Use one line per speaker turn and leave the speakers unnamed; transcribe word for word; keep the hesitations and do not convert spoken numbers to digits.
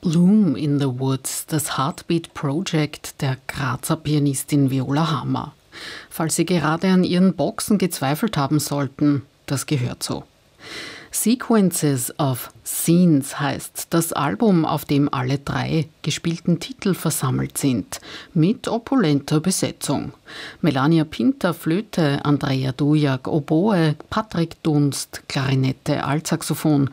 Loom in the Woods, das Heartbeat Project der Grazer Pianistin Viola Hammer. Falls Sie gerade an Ihren Boxen gezweifelt haben sollten, das gehört so. Sequences of Scenes heißt das Album, auf dem alle drei gespielten Titel versammelt sind, mit opulenter Besetzung. Melania Pinter Flöte, Andrea Dujak Oboe, Patrick Dunst Klarinette, Altsaxophon,